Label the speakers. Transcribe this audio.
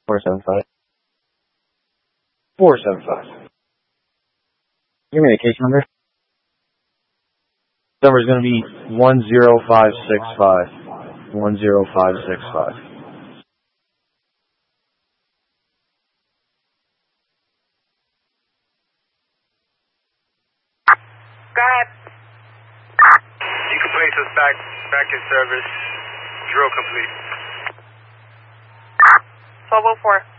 Speaker 1: 475. 475. Give me the case number. Number is going to be 10565. 10565.
Speaker 2: Go ahead.
Speaker 3: You can place us back in service. Drill complete.
Speaker 2: 1204.